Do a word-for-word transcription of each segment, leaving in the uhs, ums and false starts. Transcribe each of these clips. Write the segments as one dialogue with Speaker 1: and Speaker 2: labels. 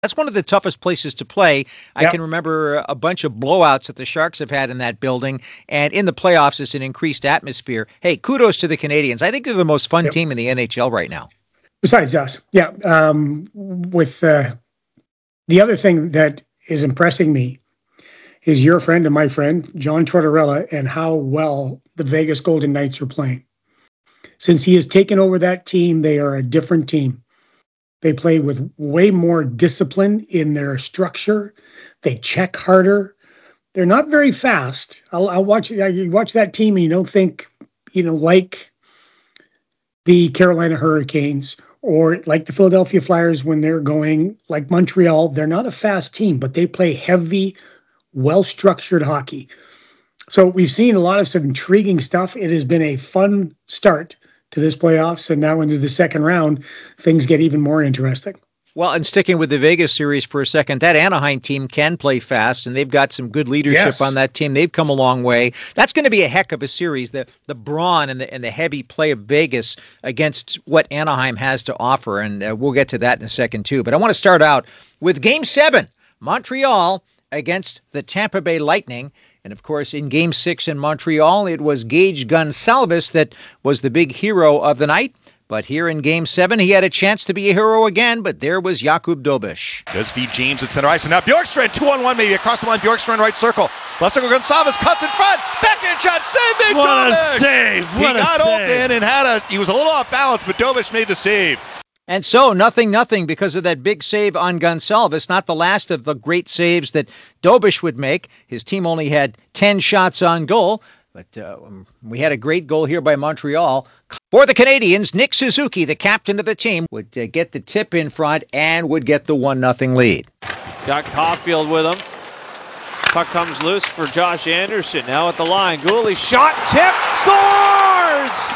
Speaker 1: That's one of the toughest places to play. I
Speaker 2: Yep.
Speaker 1: can remember a bunch of blowouts that the Sharks have had in that building, and in the playoffs, it's an increased atmosphere. Hey, kudos to the Canadians. I think they're the most fun
Speaker 2: Yep.
Speaker 1: team in the N H L right now.
Speaker 2: Besides us, yeah. Um, with uh, the other thing that is impressing me is your friend and my friend, John Tortorella, and how well the Vegas Golden Knights are playing. Since he has taken over that team, they are a different team. They play with way more discipline in their structure. They check harder. They're not very fast. I'll, I'll watch. You watch that team, and you don't think, you know, like the Carolina Hurricanes or like the Philadelphia Flyers when they're going, like Montreal. They're not a fast team, but they play heavy, well-structured hockey. So we've seen a lot of some intriguing stuff. It has been a fun start to this playoffs, and now into the second round, things get even more interesting.
Speaker 1: Well, and sticking with the Vegas series for a second, that Anaheim team can play fast, and they've got some good leadership
Speaker 2: Yes.
Speaker 1: on that team. They've come a long way. That's going to be a heck of a series, the the brawn and the and the heavy play of Vegas against what Anaheim has to offer, and uh, we'll get to that in a second, too. But I want to start out with Game seven, Montreal against the Tampa Bay Lightning. And, of course, in Game six in Montreal, it was Gage Gonsalves that was the big hero of the night. But here in Game seven, he had a chance to be a hero again, but there was Jakub Dobeš.
Speaker 3: Does feed James at center ice, and now Bjorkstrand, two on one maybe, across the line, Bjorkstrand right circle. Left circle, Gonsalves cuts in front, backhand shot, saving
Speaker 4: What
Speaker 3: Dobeš!
Speaker 4: a save! What
Speaker 3: he
Speaker 4: a
Speaker 3: got
Speaker 4: save!
Speaker 3: open and had a, he was a little off balance, but Dobeš made the save.
Speaker 1: And so, nothing, nothing, because of that big save on Gonsalves, not the last of the great saves that Dobeš would make. His team only had ten shots on goal, but uh, we had a great goal here by Montreal. For the Canadians, Nick Suzuki, the captain of the team, would uh, get the tip in front and would get the one nothing lead.
Speaker 4: He's got Caulfield with him. Puck comes loose for Josh Anderson. Now at the line. Gooley shot, tip, scores!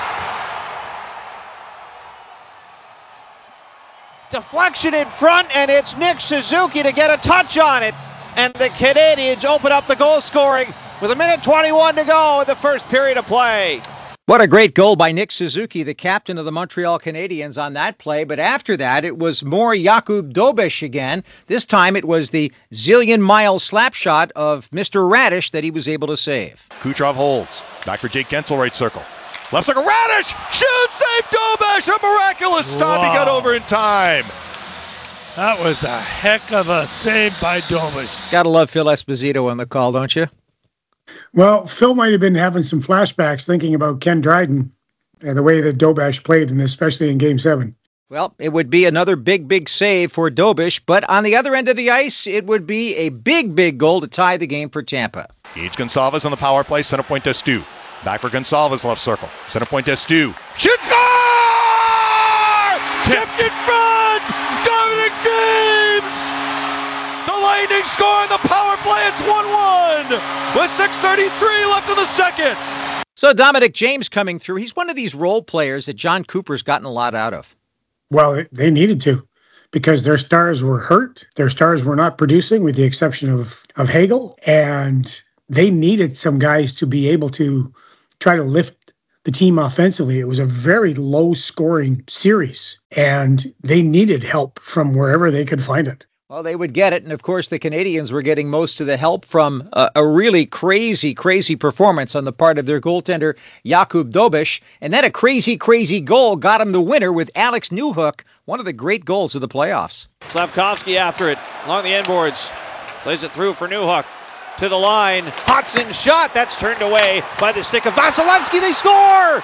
Speaker 4: Deflection in front, and it's Nick Suzuki to get a touch on it. And the Canadians open up the goal scoring with a minute twenty-one to go in the first period of play.
Speaker 1: What a great goal by Nick Suzuki, the captain of the Montreal Canadiens, on that play. But after that, it was more Jakub Dobeš again. This time it was the zillion-mile slap shot of Mister Radish that he was able to save.
Speaker 3: Kucherov holds. Back for Jake Gensel, right circle. Left circle, Radish! Shoots, save Dobeš! A miraculous stop, he got
Speaker 4: Wow.
Speaker 3: over in time.
Speaker 4: That was a heck of a save by Dobeš.
Speaker 1: Gotta love Phil Esposito on the call, don't you?
Speaker 2: Well, Phil might have been having some flashbacks thinking about Ken Dryden and the way that Dobeš played, and especially in Game seven.
Speaker 1: Well, it would be another big, big save for Dobeš, but on the other end of the ice, it would be a big, big goal to tie the game for Tampa.
Speaker 3: Gage Gonsalves on the power play, center point Destu. Back for Gonsalves, left circle. Center point Destu. Shoot, score! Tipped in front! Dominic James! The Lightning score on the power play, it's one one! With six thirty-three left in the second.
Speaker 1: So Dominic James coming through. He's one of these role players that John Cooper's gotten a lot out of.
Speaker 2: Well, they needed to, because their stars were hurt. Their stars were not producing, with the exception of, of Hagel. And they needed some guys to be able to try to lift the team offensively. It was a very low-scoring series, and they needed help from wherever they could find it.
Speaker 1: Well, they would get it, and of course the Canadians were getting most of the help from a, a really crazy, crazy performance on the part of their goaltender, Jakub Dobeš, and then a crazy, crazy goal got him the winner with Alex Newhook, one of the great goals of the playoffs.
Speaker 4: Slavkovsky after it, along the end boards. Plays it through for Newhook. To the line. Hodson shot. That's turned away by the stick of Vasilevsky. They score!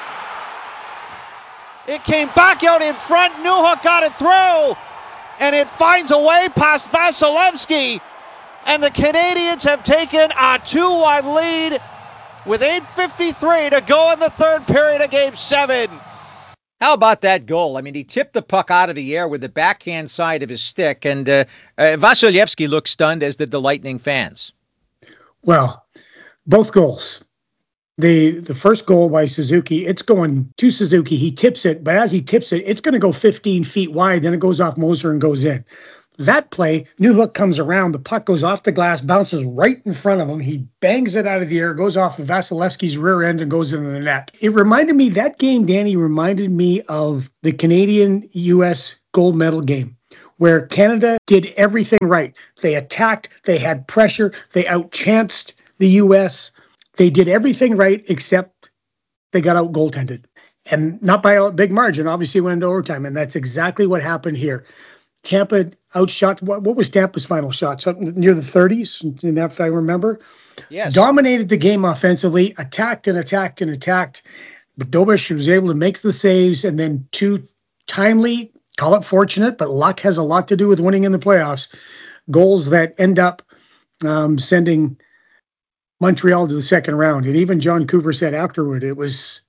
Speaker 4: It came back out in front. Newhook got it through. And it finds a way past Vasilevsky. And the Canadians have taken a two one lead with eight fifty-three to go in the third period of Game seven.
Speaker 1: How about that goal? I mean, he tipped the puck out of the air with the backhand side of his stick, and uh, uh, Vasilevsky looked stunned, as did the Lightning fans.
Speaker 2: Well, both goals. The the first goal by Suzuki, it's going to Suzuki. He tips it, but as he tips it, it's going to go fifteen feet wide. Then it goes off Moser and goes in. That play, Newhook comes around. The puck goes off the glass, bounces right in front of him. He bangs it out of the air, goes off of Vasilevsky's rear end and goes into the net. It reminded me, that game, Danny, reminded me of the Canadian U S gold medal game, where Canada did everything right. They attacked, they had pressure, they outchanced the U S. They did everything right except they got out goaltended. And not by a big margin, obviously went into overtime. And that's exactly what happened here. Tampa outshot, what, what was Tampa's final shot? Something near the thirties, if I remember.
Speaker 1: Yes.
Speaker 2: Dominated the game offensively, attacked and attacked and attacked. But Dobish was able to make the saves, and then two timely, call it fortunate, but luck has a lot to do with winning in the playoffs, goals that end up um, sending Montreal to the second round. And even John Cooper said afterward, it was,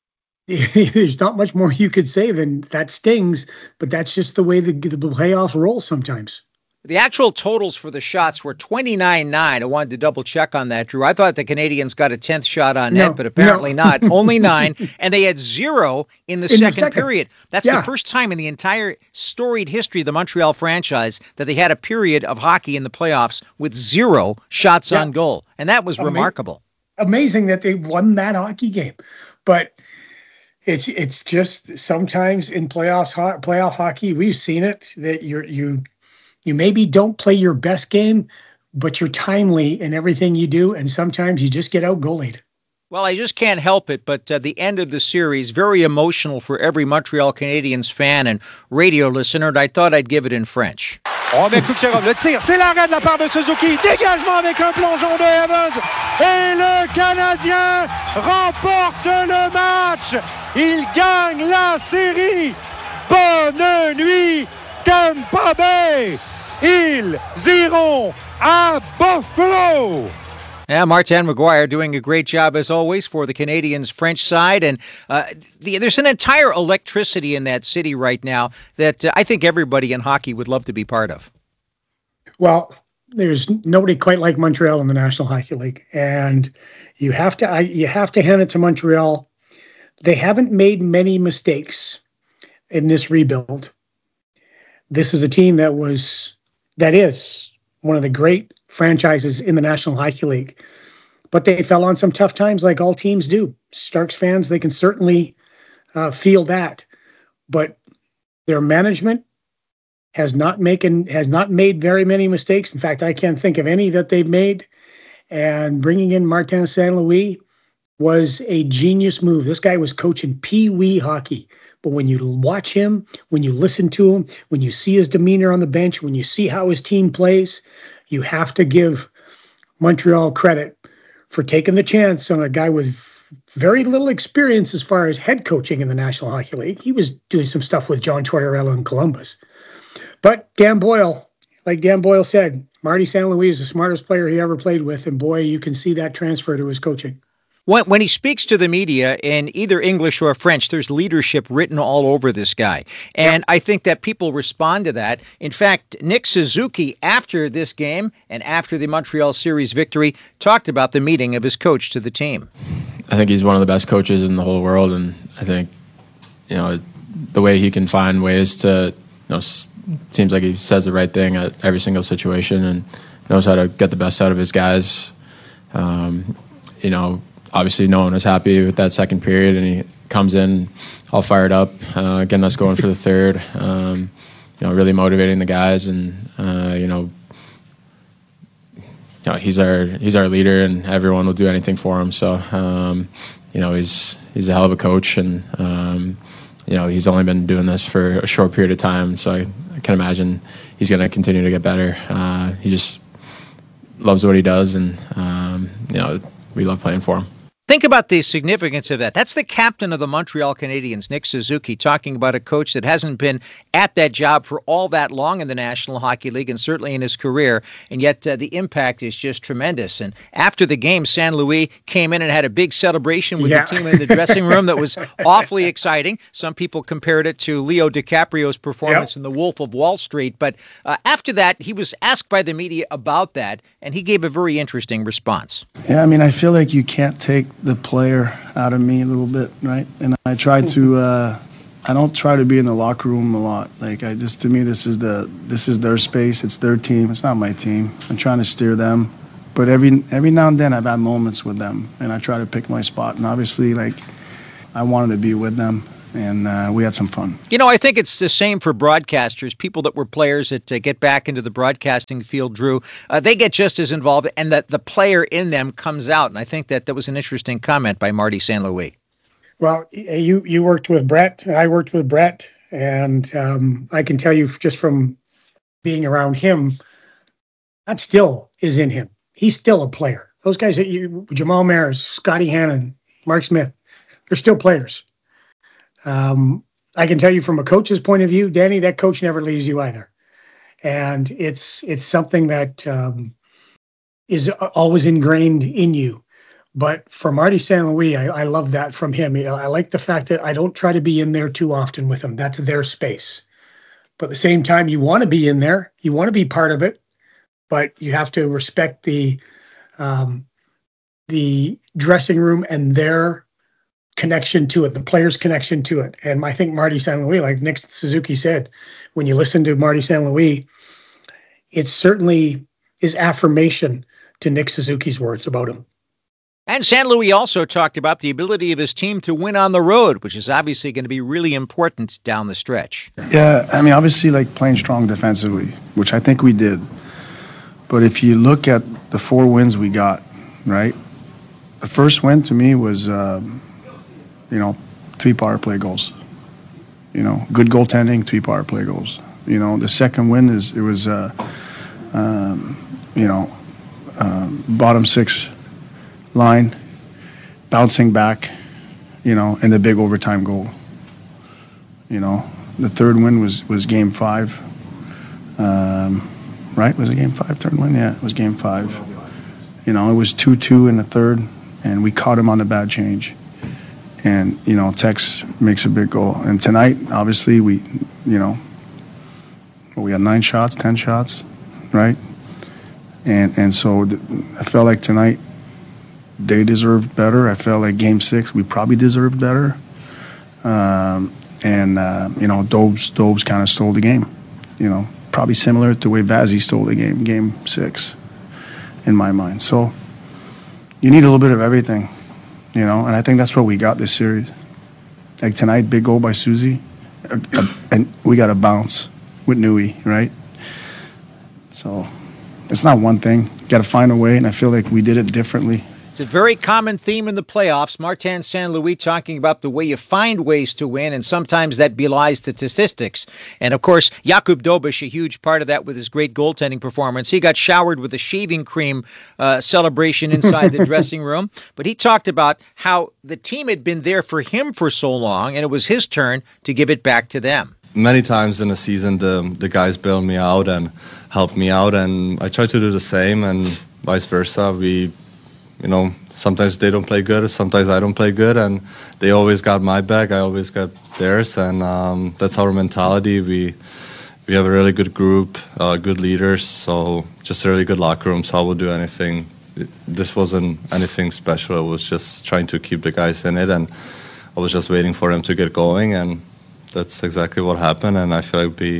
Speaker 2: there's not much more you could say than that stings, but that's just the way the, the playoff rolls sometimes.
Speaker 1: The actual totals for the shots were twenty-nine nine. I wanted to double check on that, Drew. I thought the Canadians got a tenth shot on net,
Speaker 2: no,
Speaker 1: but apparently
Speaker 2: no.
Speaker 1: not. Only nine, and they had zero in the,
Speaker 2: in
Speaker 1: second,
Speaker 2: the second
Speaker 1: period. That's
Speaker 2: yeah.
Speaker 1: the first time in the entire storied history of the Montreal franchise that they had a period of hockey in the playoffs with zero shots yeah. on goal, and that was Ama- remarkable.
Speaker 2: Amazing that they won that hockey game, but it's it's just sometimes in playoffs playoff hockey we've seen it that you're you. You maybe don't play your best game, but you're timely in everything you do, and sometimes you just get out-goalied.
Speaker 1: Well, I just can't help it, but uh, the end of the series, very emotional for every Montreal Canadiens fan and radio listener, and I thought I'd give it in French.
Speaker 5: On met Kucherov, le tir, c'est l'arrêt de la part de Suzuki, dégagement avec un plongeon de Evans, et le Canadien remporte le match, il gagne la série, bonne nuit Tampa Bay! Ils iront à Buffalo.
Speaker 1: Yeah, Martin McGuire doing a great job as always for the Canadiens French side. And uh, the, there's an entire electricity in that city right now that uh, I think everybody in hockey would love to be part of.
Speaker 2: Well, there's nobody quite like Montreal in the National Hockey League. And you have to, I, you have to hand it to Montreal. They haven't made many mistakes in this rebuild. This is a team that was, that is one of the great franchises in the National Hockey League. But they fell on some tough times like all teams do. Starks fans, they can certainly uh, feel that. But their management has not making, has not made very many mistakes. In fact, I can't think of any that they've made. And bringing in Martin Saint Louis was a genius move. This guy was coaching pee-wee hockey. But when you watch him, when you listen to him, when you see his demeanor on the bench, when you see how his team plays, you have to give Montreal credit for taking the chance on a guy with very little experience as far as head coaching in the National Hockey League. He was doing some stuff with John Tortorella in Columbus. But Dan Boyle, like Dan Boyle said, Marty Saint Louis is the smartest player he ever played with, and boy, you can see that transfer to his coaching.
Speaker 1: When, when he speaks to the media in either English or French, there's leadership written all over this guy. And yeah. I think that people respond to that. In fact, Nick Suzuki, after this game and after the Montreal series victory, talked about the meeting of his coach to the team.
Speaker 6: I think he's one of the best coaches in the whole world. And I think, you know, the way he can find ways to, you know, seems like he says the right thing at every single situation and knows how to get the best out of his guys. Um, you know, obviously, no one was happy with that second period, and he comes in all fired up, uh, getting us going for the third. Um, you know, really motivating the guys, and uh, you know, you know, he's our he's our leader, and everyone will do anything for him. So, um, you know, he's he's a hell of a coach, and um, you know, he's only been doing this for a short period of time. So I, I can imagine he's going to continue to get better. Uh, he just loves what he does, and um, you know, we love playing for him.
Speaker 1: Think about the significance of that. That's the captain of the Montreal Canadiens, Nick Suzuki, talking about a coach that hasn't been at that job for all that long in the National Hockey League and certainly in his career, and yet uh, the impact is just tremendous. And after the game, Saint Louis came in and had a big celebration with yeah. the team in the dressing room that was awfully exciting. Some people compared it to Leo DiCaprio's performance yep. in The Wolf of Wall Street. But uh, after that, he was asked by the media about that, and he gave a very interesting response.
Speaker 7: Yeah, I mean, I feel like you can't take the player out of me a little bit, right? And I try to, uh, I don't try to be in the locker room a lot. Like I just, to me, this is the, this is their space. It's their team. It's not my team. I'm trying to steer them, but every every now and then I've had moments with them, and I try to pick my spot. And obviously, like I wanted to be with them, and uh, we had some fun.
Speaker 1: You know, I think it's the same for broadcasters, people that were players that uh, get back into the broadcasting field, Drew. Uh, they get just as involved, and that the player in them comes out. And I think that that was an interesting comment by Marty Saint Louis.
Speaker 2: Well, you you worked with Brett. I worked with Brett, and um, I can tell you just from being around him, that still is in him. He's still a player. Those guys, that you, Jamal Maris, Scotty Hannon, Mark Smith, they're still players. Um, I can tell you from a coach's point of view, Danny, that coach never leaves you either. And it's it's something that um, is always ingrained in you. But for Marty Saint Louis, I, I love that from him. I like the fact that I don't try to be in there too often with them. That's their space. But at the same time, you want to be in there. You want to be part of it. But you have to respect the um, the dressing room and their connection to it, the players' connection to it. And I think Marty Saint Louis, like Nick Suzuki said, when you listen to Marty Saint Louis, it certainly is affirmation to Nick Suzuki's words about him.
Speaker 1: And Saint Louis also talked about the ability of his team to win on the road, which is obviously going to be really important down the stretch.
Speaker 7: Yeah, I mean, obviously, like playing strong defensively, which I think we did. But if you look at the four wins we got, right, the first win to me was, um, you know, three power play goals. You know, good goaltending, three power play goals. You know, the second win is it was, uh, um, you know, um, bottom six line, bouncing back, you know, and the big overtime goal. You know, the third win was, was game five. Um, right? Was it game five, third win? Yeah, it was game five. You know, it was two two in the third, and we caught him on the bad change. And, you know, Tex makes a big goal. And tonight, obviously, we, you know, well, we had nine shots, ten shots, right? And and so th- I felt like tonight, they deserved better. I felt like game six, we probably deserved better. Um, and, uh, you know, Dobes, Dobes kind of stole the game. You know, probably similar to the way Vazzy stole the game, game six, in my mind. So you need a little bit of everything, you know, and I think that's what we got this series. Like tonight, big goal by Susie, uh, uh, and we got a bounce with Nui, right? So it's not one thing. You got to find a way, and I feel like we did it differently.
Speaker 1: It's a very common theme in the playoffs. Martin Saint Louis talking about the way you find ways to win, and sometimes that belies the statistics. And, of course, Jakub Dobeš, a huge part of that with his great goaltending performance. He got showered with a shaving cream uh, celebration inside the dressing room. But he talked about how the team had been there for him for so long, and it was his turn to give it back to them.
Speaker 6: Many times in the season, the, the guys bailed me out and helped me out, and I try to do the same, and vice versa. We... You know, sometimes they don't play good, sometimes I don't play good, and they always got my back, I always got theirs, and um, that's our mentality. We we have a really good group, uh, good leaders, so just a really good locker room, so I will do anything. This wasn't anything special, it was just trying to keep the guys in it, and I was just waiting for them to get going, and that's exactly what happened, and I feel like we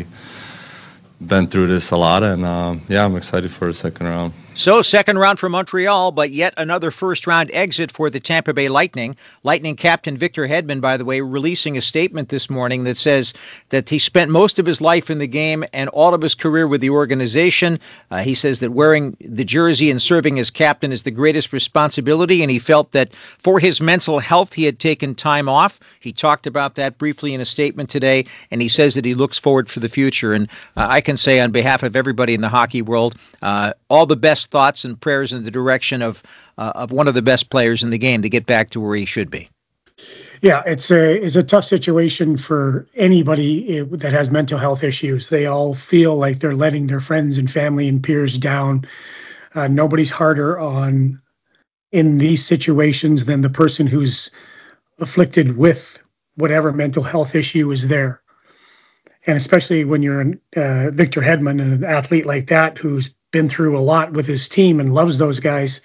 Speaker 6: been through this a lot, and uh, yeah, I'm excited for the second round.
Speaker 1: So, second round for Montreal, but yet another first-round exit for the Tampa Bay Lightning. Lightning captain Victor Hedman, by the way, releasing a statement this morning that says that he spent most of his life in the game and all of his career with the organization. Uh, he says that wearing the jersey and serving as captain is the greatest responsibility, and he felt that for his mental health, he had taken time off. He talked about that briefly in a statement today, and he says that he looks forward for the future. And uh, I can say on behalf of everybody in the hockey world, uh, all the best thoughts and prayers in the direction of uh, of one of the best players in the game to get back to where he should be.
Speaker 2: Yeah, it's a it's a tough situation for anybody that has mental health issues. They all feel like they're letting their friends and family and peers down. Uh, nobody's harder on in these situations than the person who's afflicted with whatever mental health issue is there. And especially when you're uh, Victor Hedman, an athlete like that who's been through a lot with his team and loves those guys,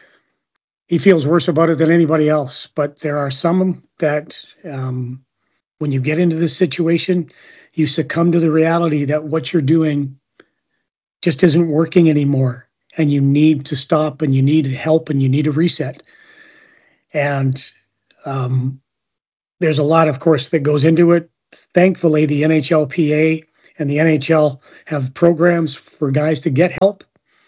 Speaker 2: he feels worse about it than anybody else. But there are some that um, when you get into this situation, you succumb to the reality that what you're doing just isn't working anymore. And you need to stop, and you need help, and you need a reset. And um, there's a lot, of course, that goes into it. Thankfully, the N H L P A and the N H L have programs for guys to get help.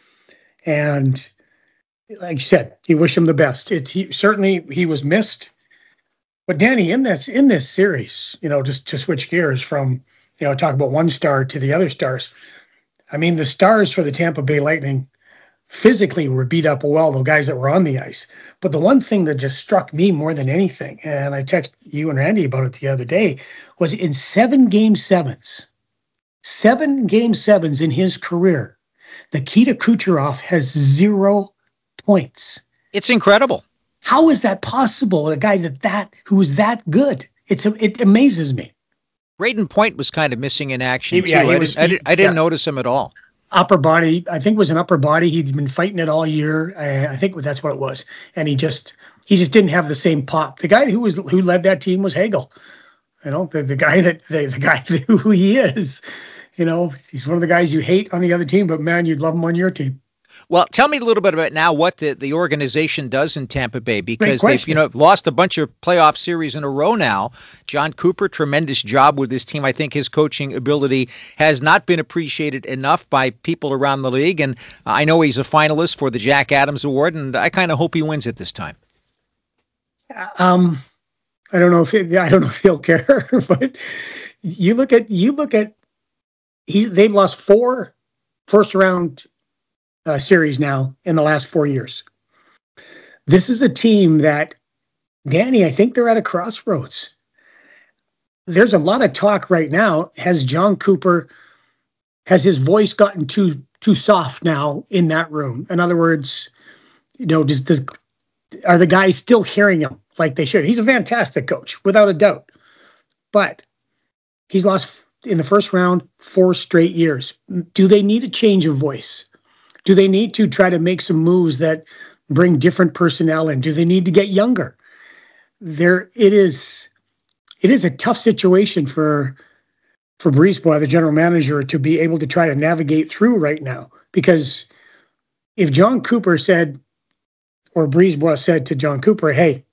Speaker 2: And like you said, you wish him the best. It's he, certainly he was missed. But Danny, in this in this series, you know, just to switch gears from, you know, talk about one star to the other stars. I mean, the stars for the Tampa Bay Lightning physically were beat up well, the guys that were on the ice. But the one thing that just struck me more than anything, and I texted you and Randy about it the other day, was in seven game sevens, seven game sevens in his career, Nikita Kucherov has zero points.
Speaker 1: It's incredible.
Speaker 2: How is that possible? A guy that that who is that good? It's it amazes me.
Speaker 1: Braden Point was kind of missing in action too.
Speaker 2: Yeah,
Speaker 1: I,
Speaker 2: was,
Speaker 1: didn't, I, didn't, I didn't
Speaker 2: yeah.
Speaker 1: notice him at all.
Speaker 2: Upper body, I think it was an upper body. He'd been fighting it all year. Uh, I think that's what it was, and he just he just didn't have the same pop. The guy who was who led that team was Hagel. You know, the the guy that the, the guy who he is. You know, he's one of the guys you hate on the other team, but man, you'd love him on your team.
Speaker 1: Well, tell me a little bit about now what the, the organization does in Tampa Bay, because they've you know lost a bunch of playoff series in a row now. John Cooper, tremendous job with this team. I think his coaching ability has not been appreciated enough by people around the league, and I know he's a finalist for the Jack Adams Award, and I kind of hope he wins it this time.
Speaker 2: Um, I don't know if it, I don't know if he'll care, but you look at you look at he they've lost four first round. Uh, series now in the last four years. This is a team that, Danny, I think they're at a crossroads. There's a lot of talk right now. Has John Cooper, has his voice gotten too too soft now in that room? In other words, you know, does, does are the guys still hearing him like they should? He's a fantastic coach, without a doubt. But he's lost in the first round four straight years. Do they need a change of voice? Do they need to try to make some moves that bring different personnel in? Do they need to get younger? There, it is. It is a tough situation for for Brisebois, the general manager, to be able to try to navigate through right now. Because if John Cooper said, or Brisebois said to John Cooper, "Hey,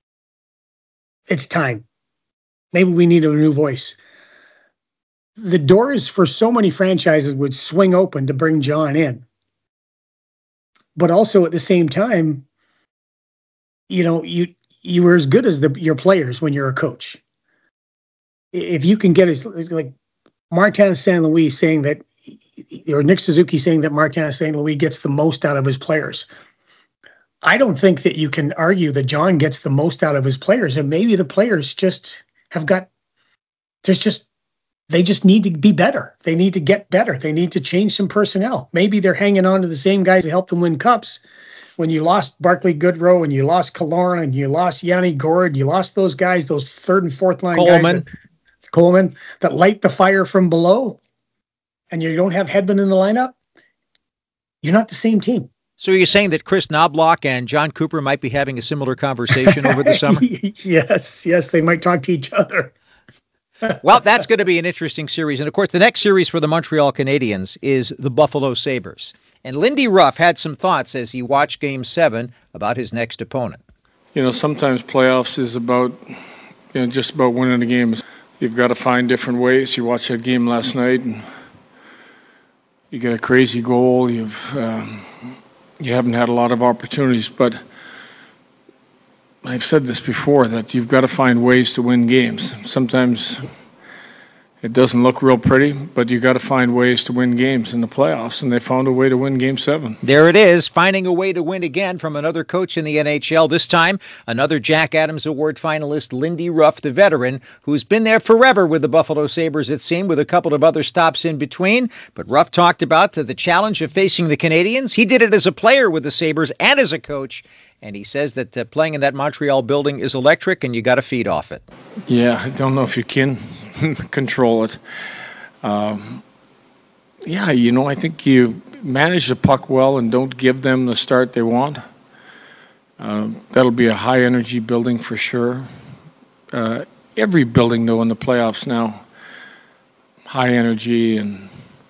Speaker 2: it's time. Maybe we need a new voice," the doors for so many franchises would swing open to bring John in. But also at the same time, you know, you you were as good as the, your players when you're a coach. If you can get as like Martin Saint Louis saying that, or Nick Suzuki saying that Martin Saint Louis gets the most out of his players. I don't think that you can argue that John gets the most out of his players, and maybe the players just have got. There's just. They just need to be better. They need to get better. They need to change some personnel. Maybe they're hanging on to the same guys that helped them win cups. When you lost Barclay Goodrow and you lost Killorn and you lost Yanni Gourde, you lost those guys, those third and fourth line
Speaker 1: Coleman.
Speaker 2: guys. That, Coleman, that light the fire from below, and you don't have Hedman in the lineup, you're not the same team.
Speaker 1: So you're saying that Chris Knobloch and John Cooper might be having a similar conversation over the summer?
Speaker 2: Yes, yes, they might talk to each other.
Speaker 1: Well, that's going to be an interesting series. And, of course, the next series for the Montreal Canadiens is the Buffalo Sabres. And Lindy Ruff had some thoughts as he watched Game seven about his next opponent.
Speaker 8: You know, sometimes playoffs is about, you know, just about winning the game. You've got to find different ways. You watched that game last night, and you get a crazy goal. You've um, you haven't had a lot of opportunities, but I've said this before, that you've got to find ways to win games. Sometimes it doesn't look real pretty, but you got to find ways to win games in the playoffs, and they found a way to win Game seven.
Speaker 1: There it is, finding a way to win again from another coach in the N H L. This time, another Jack Adams Award finalist, Lindy Ruff, the veteran, who's been there forever with the Buffalo Sabres, it seemed, with a couple of other stops in between. But Ruff talked about the, the challenge of facing the Canadiens. He did it as a player with the Sabres and as a coach. And he says that uh, playing in that Montreal building is electric, and you got to feed off it.
Speaker 8: Yeah, I don't know if you can control it. Um, yeah, you know, I think you manage the puck well and don't give them the start they want. Uh, that'll be a high-energy building for sure. Uh, every building, though, in the playoffs now, high energy, and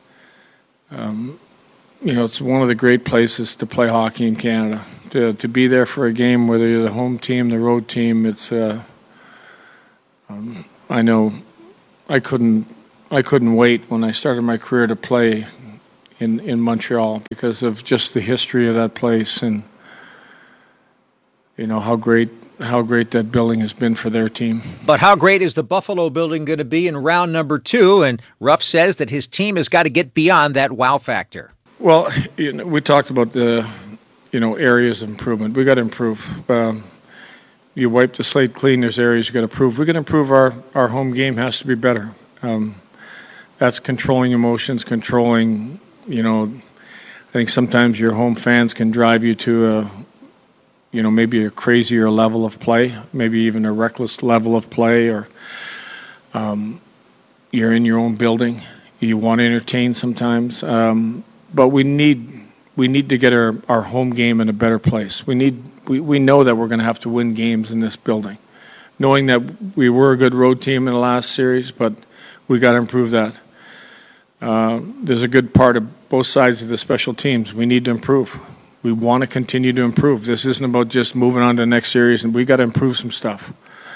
Speaker 8: um, you know, it's one of the great places to play hockey in Canada. To to be there for a game, whether you're the home team, the road team, it's uh, Um, I know I couldn't I couldn't wait when I started my career to play in, in Montreal because of just the history of that place and you know how great how great that building has been for their team.
Speaker 1: But how great is the Buffalo building going to be in round number two? And Ruff says that his team has got to get beyond that wow factor.
Speaker 8: Well, you know, we talked about the you know areas of improvement. We got to improve. Um, you wipe the slate clean. There's areas you got to improve. We got to improve. Our our home game has to be better. Um, that's controlling emotions, controlling. You know, I think sometimes your home fans can drive you to a you know, maybe a crazier level of play, maybe even a reckless level of play, or um, you're in your own building. You want to entertain sometimes, um, but we need we need to get our, our home game in a better place. We need we, we know that we're going to have to win games in this building, knowing that we were a good road team in the last series, but we got to improve that. Uh, there's a good part of both sides of the special teams. We need to improve. We want to continue to improve. This isn't about just moving on to the next series, and we got to improve some stuff.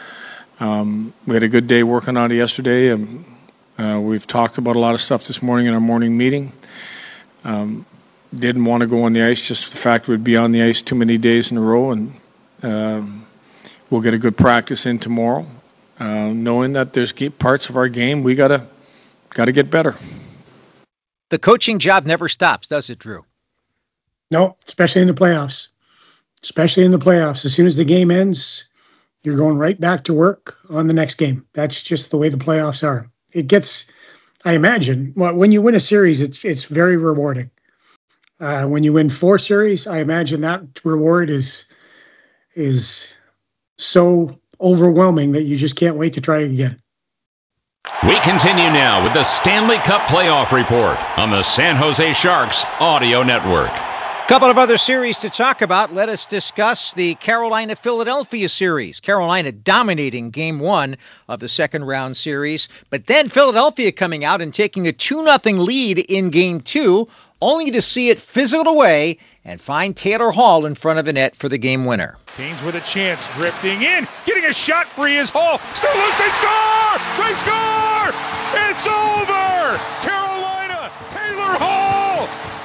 Speaker 8: Um, we had a good day working on it yesterday, and uh, we've talked about a lot of stuff this morning in our morning meeting. Um, didn't want to go on the ice, just the fact we'd be on the ice too many days in a row, and um, we'll get a good practice in tomorrow, uh, knowing that there's parts of our game we gotta gotta get better.
Speaker 1: The coaching job never stops, does it, Drew?
Speaker 2: No, especially in the playoffs. Especially in the playoffs. As soon as the game ends, you're going right back to work on the next game. That's just the way the playoffs are. It gets, I imagine, well, when you win a series, it's it's very rewarding. Uh, when you win four series, I imagine that reward is is so overwhelming that you just can't wait to try it again.
Speaker 9: We continue now with the Stanley Cup Playoff Report on the San Jose Sharks Audio Network.
Speaker 1: Couple of other series to talk about. Let us discuss the Carolina-Philadelphia series. Carolina dominating game one of the second round series, but then Philadelphia coming out and taking a two nothing lead in game two, only to see it fizzle away and find Taylor Hall in front of the net for the game winner.
Speaker 10: Canes with a chance, drifting in, getting a shot free is Hall. Still loose, they score! They score! It's over! Carolina, Taylor Hall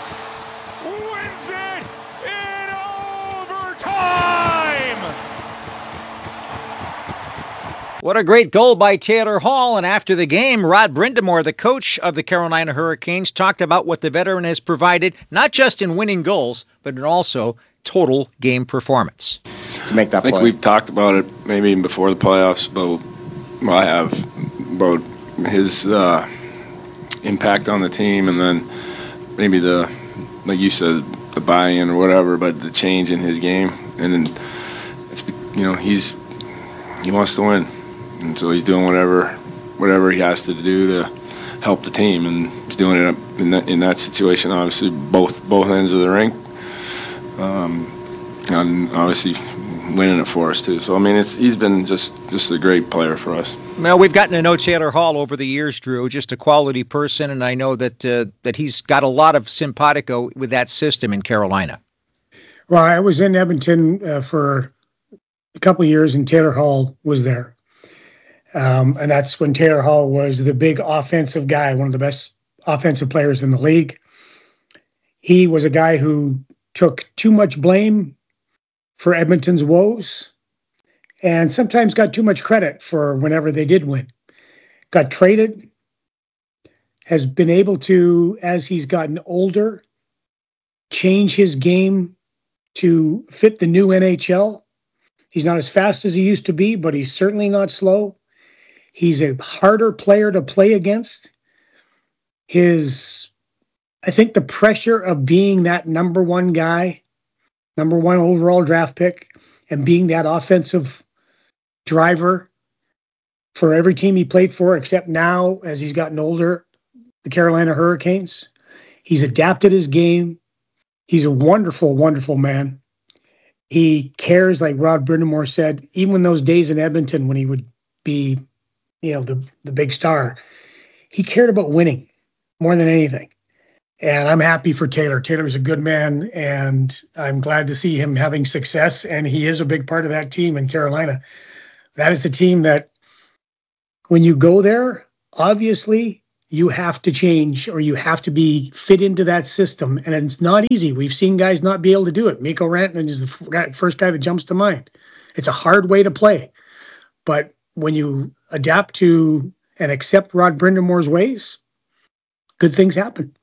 Speaker 10: wins it in overtime!
Speaker 1: What a great goal by Taylor Hall. And after the game, Rod Brind'Amour, the coach of the Carolina Hurricanes, talked about what the veteran has provided, not just in winning goals, but in also total game performance.
Speaker 11: To make that
Speaker 12: I think
Speaker 11: play.
Speaker 12: We've talked about it maybe even before the playoffs, but well, I have, about his uh, impact on the team, and then maybe the, like you said, the buy-in or whatever, but the change in his game. And then it's, you know, he's he wants to win. And so he's doing whatever whatever he has to do to help the team, and he's doing it in that, in that situation. Obviously, both both ends of the rink, um, and obviously winning it for us too. So I mean, it's he's been just just a great player for us.
Speaker 1: Well, we've gotten to know Taylor Hall over the years, Drew. Just a quality person, and I know that uh, that he's got a lot of simpatico with that system in Carolina.
Speaker 2: Well, I was in Edmonton uh, for a couple of years, and Taylor Hall was there. Um, and that's when Taylor Hall was the big offensive guy, one of the best offensive players in the league. He was a guy who took too much blame for Edmonton's woes and sometimes got too much credit for whenever they did win. Got traded, has been able to, as he's gotten older, change his game to fit the new N H L. He's not as fast as he used to be, but he's certainly not slow. He's a harder player to play against. His, I think the pressure of being that number one guy, number one overall draft pick, and being that offensive driver for every team he played for, except now, as he's gotten older, the Carolina Hurricanes. He's adapted his game. He's a wonderful, wonderful man. He cares, like Rod Brind'Amour said, even in those days in Edmonton when he would be, you know, the, the big star, he cared about winning more than anything. And I'm happy for Taylor. Taylor's a good man, and I'm glad to see him having success, and he is a big part of that team in Carolina. That is a team that when you go there, obviously you have to change or you have to be fit into that system. And it's not easy. We've seen guys not be able to do it. Mikko Rantanen is the guy, first guy that jumps to mind. It's a hard way to play. But when you adapt to and accept Rod Brindamore's ways, good things happen.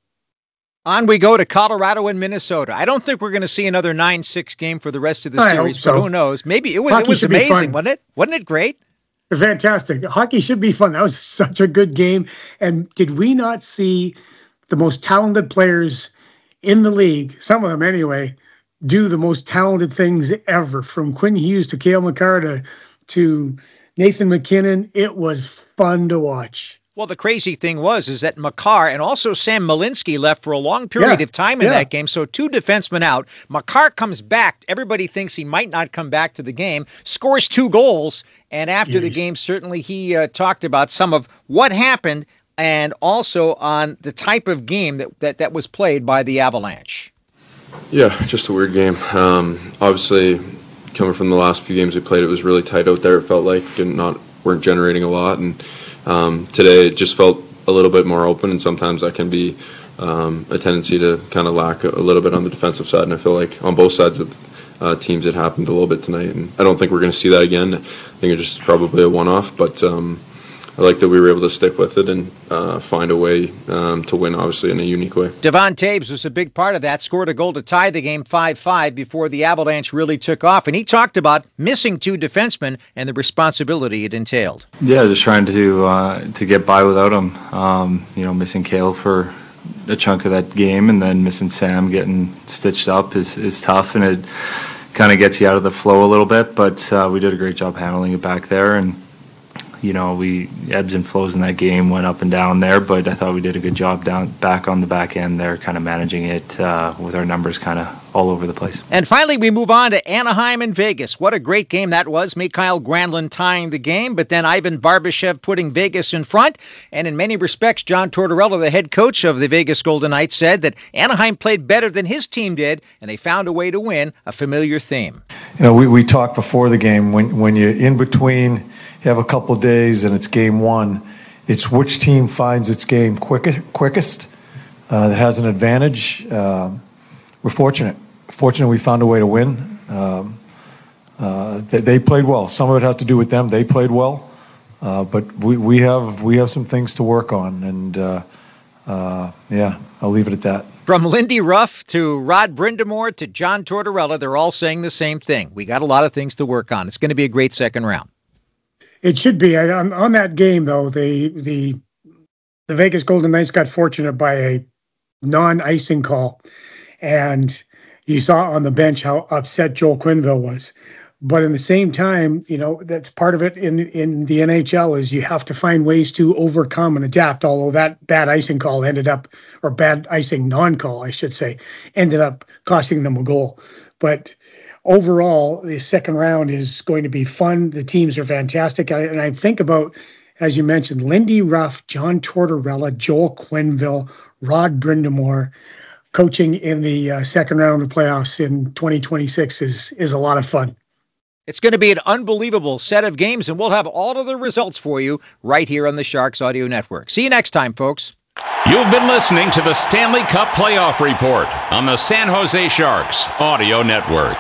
Speaker 1: On we go to Colorado and Minnesota. I don't think we're going to see another nine six game for the rest of the
Speaker 2: I
Speaker 1: series,
Speaker 2: hope so.
Speaker 1: but who knows? Maybe it was
Speaker 2: Hockey
Speaker 1: it was
Speaker 2: should be
Speaker 1: amazing,
Speaker 2: fun.
Speaker 1: wasn't it? Wasn't it great?
Speaker 2: Fantastic. Hockey should be fun. That was such a good game. And did we not see the most talented players in the league, some of them anyway, do the most talented things ever, from Quinn Hughes to Cale Makar to, to Nathan MacKinnon? It was fun to watch.
Speaker 1: Well, the crazy thing was is that Makar and also Sam Malinsky left for a long period
Speaker 2: Yeah,
Speaker 1: of time in
Speaker 2: yeah.
Speaker 1: that game. So two defensemen out. Makar comes back. Everybody thinks he might not come back to the game. Scores two goals. And after the
Speaker 2: Yes.
Speaker 1: game, certainly he uh, talked about some of what happened and also on the type of game that, that, that was played by the Avalanche.
Speaker 6: Yeah, just a weird game. Um, obviously, coming from the last few games we played, it was really tight out there. It felt like and not weren't generating a lot, and um, today it just felt a little bit more open. And sometimes that can be um, a tendency to kind of lack a, a little bit on the defensive side. And I feel like on both sides of uh, teams, it happened a little bit tonight. And I don't think we're going to see that again. I think it's just probably a one-off, but. Um, I like that we were able to stick with it and uh, find a way um, to win, obviously, in a unique way.
Speaker 1: Devon Taves was a big part of that, scored a goal to tie the game five five before the Avalanche really took off. And he talked about missing two defensemen and the responsibility it entailed.
Speaker 11: Yeah, just trying to uh, to get by without him. Um, you know, missing Cale for a chunk of that game and then missing Sam getting stitched up is, is tough, and it kind of gets you out of the flow a little bit. But uh, we did a great job handling it back there, and you know, we ebbs and flows in that game, went up and down there, but I thought we did a good job down back on the back end there, kind of managing it uh, with our numbers kind of all over the place.
Speaker 1: And finally, we move on to Anaheim and Vegas. What a great game that was. Mikhail Granlund tying the game, but then Ivan Barbashev putting Vegas in front. And in many respects, John Tortorella, the head coach of the Vegas Golden Knights, said that Anaheim played better than his team did, and they found a way to win, a familiar theme.
Speaker 13: You know, we, we talked before the game, when, when you're in between, you have a couple of days and it's game one, it's which team finds its game quickest, quickest uh, that has an advantage. Uh, we're fortunate. Fortunate we found a way to win. Um, uh, they, they played well. Some of it has to do with them. They played well. Uh, but we, we have we have some things to work on. And, uh, uh, yeah, I'll leave it at that.
Speaker 1: From Lindy Ruff to Rod Brindamore to John Tortorella, they're all saying the same thing. We got a lot of things to work on. It's going to be a great second round.
Speaker 2: It should be. On, on that game, though, the the the Vegas Golden Knights got fortunate by a non-icing call. And you saw on the bench how upset Joel Quenneville was. But in the same time, you know, that's part of it in, in the N H L is you have to find ways to overcome and adapt, although that bad icing call ended up, or bad icing non-call, I should say, ended up costing them a goal. But overall, the second round is going to be fun. The teams are fantastic. I, and I think about, as you mentioned, Lindy Ruff, John Tortorella, Joel Quenneville, Rod Brindamore. Coaching in the uh, second round of the playoffs in twenty twenty-six is is a lot of fun.
Speaker 1: It's going to be an unbelievable set of games, and we'll have all of the results for you right here on the Sharks Audio Network. See you next time, folks.
Speaker 9: You've been listening to the Stanley Cup Playoff Report on the San Jose Sharks Audio Network.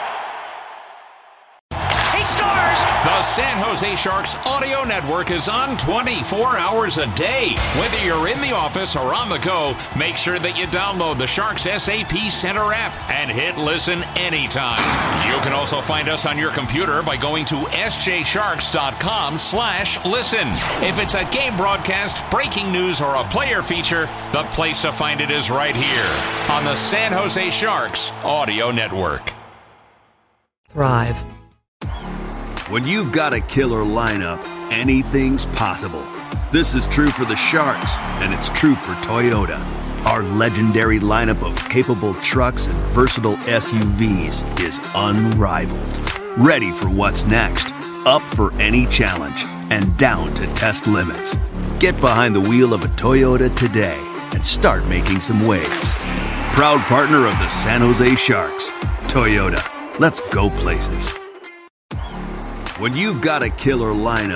Speaker 14: He scores!
Speaker 9: The San Jose Sharks Audio Network is on twenty-four hours a day. Whether you're in the office or on the go, make sure that you download the Sharks S A P Center app and hit listen anytime. You can also find us on your computer by going to s j sharks dot com slash listen. If it's a game broadcast, breaking news, or a player feature, the place to find it is right here on the San Jose Sharks Audio Network.
Speaker 15: Thrive.
Speaker 16: When you've got a killer lineup, anything's possible. This is true for the Sharks, and it's true for Toyota. Our legendary lineup of capable trucks and versatile S U Vs is unrivaled. Ready for what's next, up for any challenge, and down to test limits. Get behind the wheel of a Toyota today and start making some waves. Proud partner of the San Jose Sharks, Toyota. Let's go places. When you've got a killer lineup,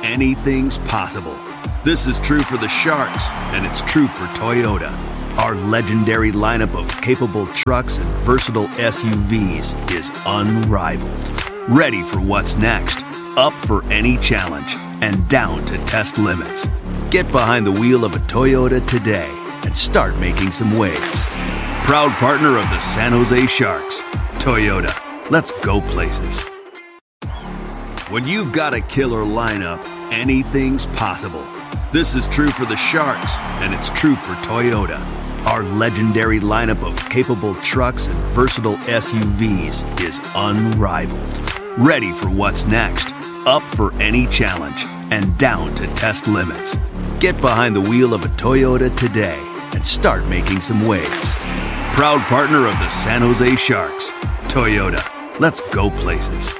Speaker 16: anything's possible. This is true for the Sharks, and it's true for Toyota. Our legendary lineup of capable trucks and versatile S U Vs is unrivaled. Ready for what's next, up for any challenge, and down to test limits. Get behind the wheel of a Toyota today and start making some waves. Proud partner of the San Jose Sharks, Toyota. Let's go places. When you've got a killer lineup, anything's possible. This is true for the Sharks, and it's true for Toyota. Our legendary lineup of capable trucks and versatile S U Vs is unrivaled. Ready for what's next, up for any challenge, and down to test limits. Get behind the wheel of a Toyota today and start making some waves. Proud partner of the San Jose Sharks, Toyota. Let's go places.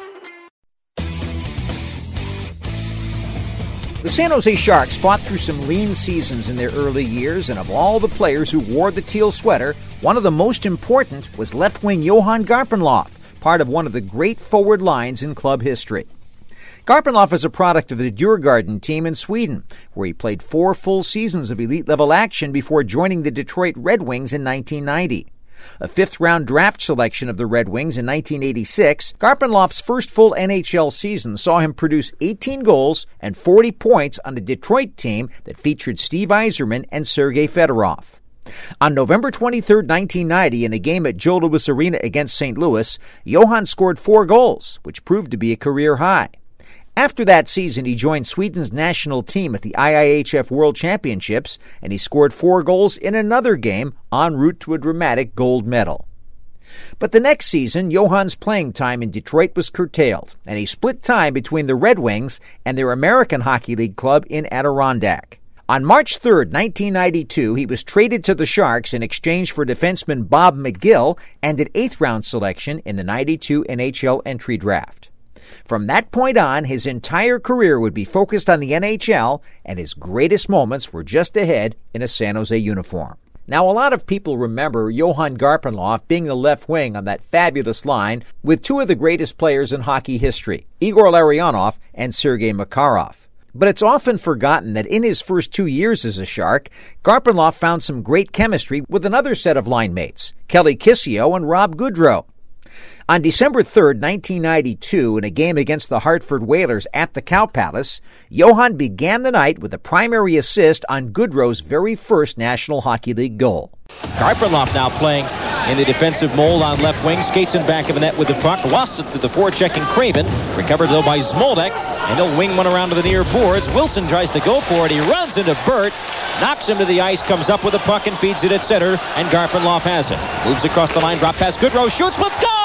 Speaker 1: The San Jose Sharks fought through some lean seasons in their early years, and of all the players who wore the teal sweater, one of the most important was left wing Johan Garpenlov, part of one of the great forward lines in club history. Garpenlov is a product of the Djurgården team in Sweden, where he played four full seasons of elite-level action before joining the Detroit Red Wings in nineteen ninety. A fifth-round draft selection of the Red Wings in nineteen eighty-six, Garpenlov's first full N H L season saw him produce eighteen goals and forty points on a Detroit team that featured Steve Yzerman and Sergei Fedorov. On November twenty-third, nineteen ninety, in a game at Joe Louis Arena against Saint Louis, Johan scored four goals, which proved to be a career high. After that season, he joined Sweden's national team at the I I H F World Championships, and he scored four goals in another game en route to a dramatic gold medal. But the next season, Johan's playing time in Detroit was curtailed, and he split time between the Red Wings and their American Hockey League club in Adirondack. On March third, nineteen ninety-two, he was traded to the Sharks in exchange for defenseman Bob McGill and an eighth-round selection in the ninety-two N H L entry draft. From that point on, his entire career would be focused on the N H L, and his greatest moments were just ahead in a San Jose uniform. Now, a lot of people remember Johan Garpenlov being the left wing on that fabulous line with two of the greatest players in hockey history, Igor Larionov and Sergei Makarov. But it's often forgotten that in his first two years as a Shark, Garpenlov found some great chemistry with another set of line mates, Kelly Kissio and Rob Goodrow. On December third, nineteen ninety-two, in a game against the Hartford Whalers at the Cow Palace, Johan began the night with a primary assist on Goodrow's very first National Hockey League goal.
Speaker 14: Garpenlov now playing in the defensive mold on left wing, skates in back of the net with the puck, lost it to the forechecking Craven, recovered though by Zmoldek, and he'll wing one around to the near boards. Wilson tries to go for it, he runs into Burt, knocks him to the ice, comes up with the puck and feeds it at center, and Garpenlov has it. Moves across the line, drop pass, Goodrow shoots, will score!